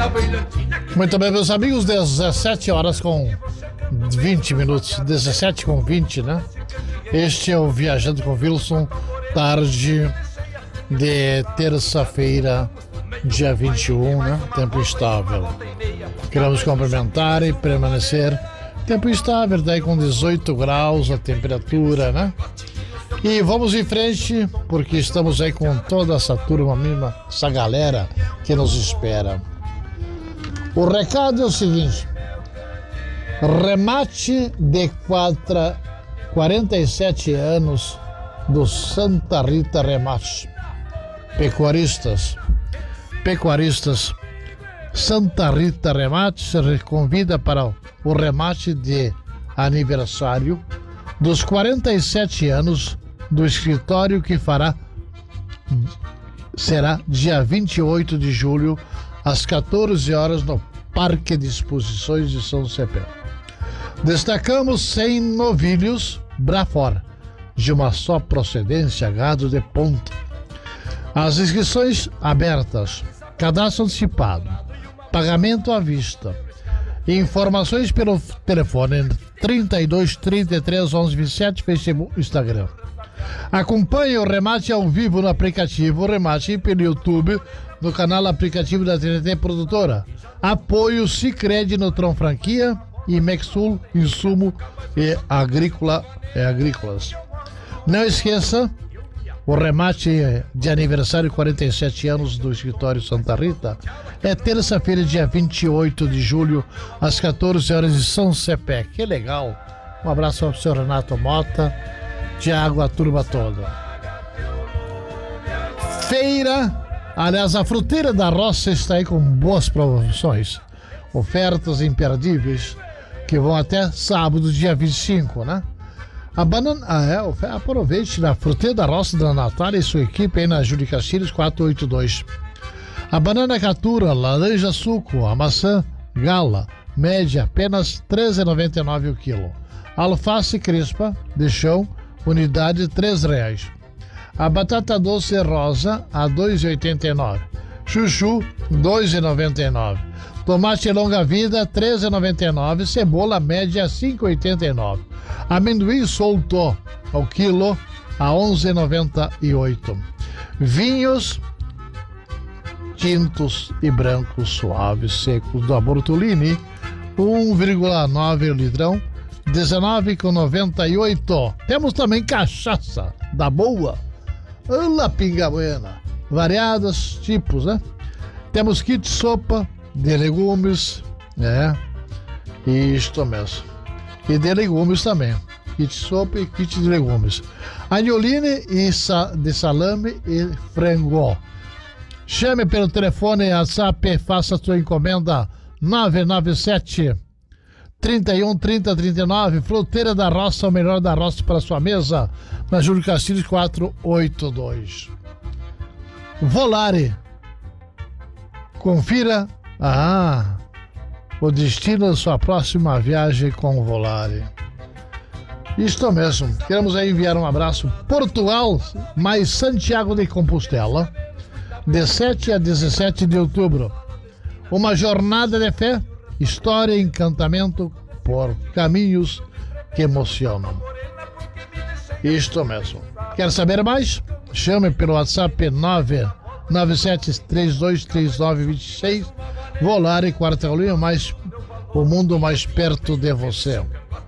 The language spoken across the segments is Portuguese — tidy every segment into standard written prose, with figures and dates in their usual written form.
Muito bem, meus amigos, 17 horas com 20 minutos, 17 com 20, né? Este é o Viajando com Wilson, tarde de terça-feira, dia 21, né? Tempo estável. Queremos cumprimentar e permanecer. Tempo estável, daí com 18 graus a temperatura, né? E vamos em frente, porque estamos aí com toda essa turma, essa galera que nos espera. O recado é o seguinte: remate de 47 anos do Santa Rita Remate. Pecuaristas, Santa Rita Remate se convida para o remate de aniversário dos 47 anos do escritório, que será dia 28 de julho, às 14 horas, no Parque de Exposições de São Cepé. Destacamos 100 novilhos Braford, de uma só procedência, gado de ponta. As inscrições abertas, cadastro antecipado, pagamento à vista. Informações pelo telefone 32 33 11 27, Facebook, Instagram. Acompanhe o remate ao vivo no aplicativo Remate e pelo YouTube, no canal aplicativo da TNT Produtora. Apoio Sicredi Nutron Franquia e Mexul Insumo e Agrícolas. Não esqueça, o remate de aniversário 47 anos do escritório Santa Rita é terça-feira, dia 28 de julho, às 14 horas em São Cepé. Que legal! Um abraço ao senhor Renato Mota, Tiago, a turma toda. A Fruteira da Roça está aí com boas promoções, ofertas imperdíveis, que vão até sábado, dia 25, né? A banana, aproveite na Fruteira da Roça da Natália e sua equipe aí na Júlio Castilhos 482. A banana catura, laranja suco, a maçã gala, média apenas R$ 13,99 o quilo. Alface crespa de chão, unidade R$ 3,00. A batata doce rosa a R$ 2,89. Chuchu R$ 2,99. Tomate longa vida R$ 13,99. Cebola média R$ 5,89. Amendoim solto ao quilo a R$ 11,98. Vinhos tintos e brancos suaves secos do Abortolini 1,9 litrão, R$ 19,98. Temos também cachaça da boa, La Pinga Buena, variados tipos, né? Temos kit sopa de legumes, isto mesmo, e de legumes também, kit sopa e kit de legumes, agnoline e de salame e frango. Chame pelo telefone WhatsApp, faça sua encomenda 997 31 30 39. Fruteira da Roça, o melhor da roça para sua mesa, na Júlio Castilhos 482. Volare. Confira o destino da sua próxima viagem com o Volare. Isto mesmo. Queremos aí enviar um abraço. Portugal mais Santiago de Compostela, de 7 a 17 de outubro. Uma jornada de fé, história e encantamento por caminhos que emocionam. Isto mesmo. Quer saber mais? Chame pelo WhatsApp 997323926. Volare Quarta-Linha, o mundo mais perto de você.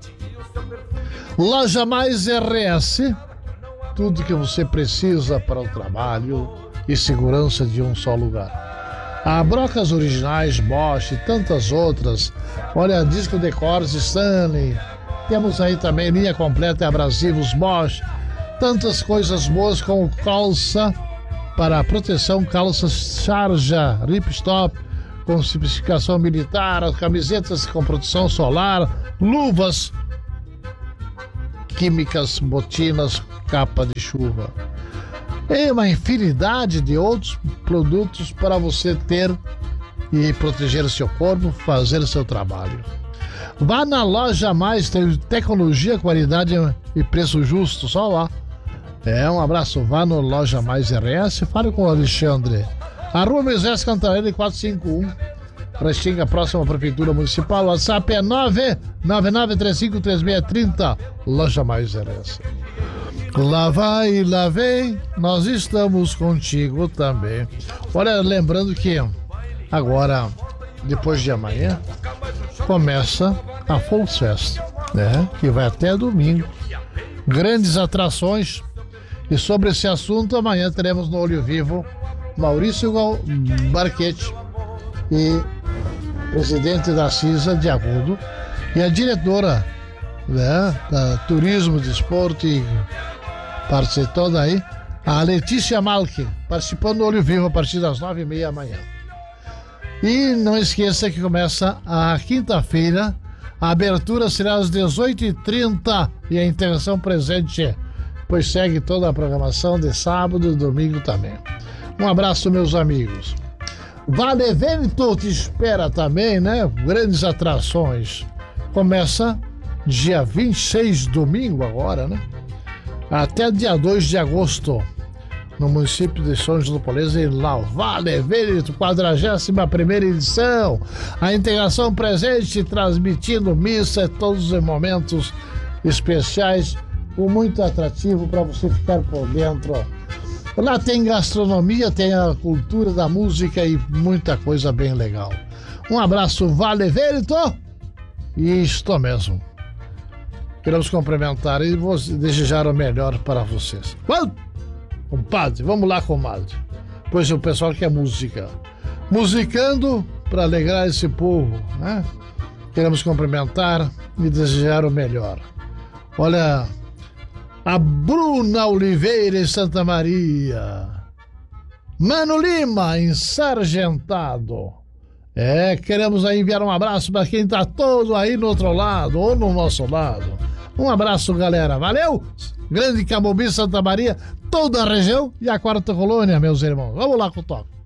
Loja Mais RS, tudo que você precisa para o trabalho e segurança de um só lugar. Há brocas originais, Bosch e tantas outras. Olha, disco de cordas Stanley. Temos aí também linha completa e abrasivos Bosch. Tantas coisas boas, como calça para proteção, calças Charja, Ripstop, com certificação militar, camisetas com proteção solar, luvas químicas, botinas, capa de chuva. E uma infinidade de outros produtos para você ter e proteger o seu corpo, fazer o seu trabalho. Vá na Loja Mais, tem tecnologia, qualidade e preço justo, só lá. Um abraço, vá no Loja Mais RS, fale com o Alexandre. A Rua Moisés Cantarelli 451, Restinga, próxima à Prefeitura Municipal. O WhatsApp é 999353630. Loja Mais Herança. Lá vai, lá vem, nós estamos contigo também. Olha, lembrando que agora, depois de amanhã, começa a Volksfest, né? Que vai até domingo. Grandes atrações. E sobre esse assunto, amanhã teremos no Olho Vivo Maurício Barquete, e presidente da CISA de Agudo, e a diretora, né, da Turismo, Desporto e participou daí, a Letícia Malk, participando do Olho Vivo a partir das 9h30 amanhã. E não esqueça que começa a quinta-feira, a abertura será às 18h30 e a intenção presente, pois segue toda a programação de sábado e domingo também. Um abraço, meus amigos. Vale Vento te espera também, né? Grandes atrações. Começa dia 26, domingo agora, né? Até dia 2 de agosto, no município de São João do Poleza, em lá, Vale Vento, 41ª edição. A integração presente, transmitindo missa e todos os momentos especiais, com muito atrativo para você ficar por dentro. Lá tem gastronomia, tem a cultura da música e muita coisa bem legal. Um abraço, Vale Vento. Isto mesmo. Queremos cumprimentar e desejar o melhor para vocês. Compadre, vamos lá, comadre. Pois o pessoal quer música. Musicando para alegrar esse povo, né? Queremos cumprimentar e desejar o melhor. Olha, a Bruna Oliveira em Santa Maria. Mano Lima em Sargentado. Queremos aí enviar um abraço para quem está todo aí no outro lado ou no nosso lado. Um abraço, galera. Valeu! Grande Camombi, Santa Maria, toda a região e a quarta colônia, meus irmãos. Vamos lá com o toque.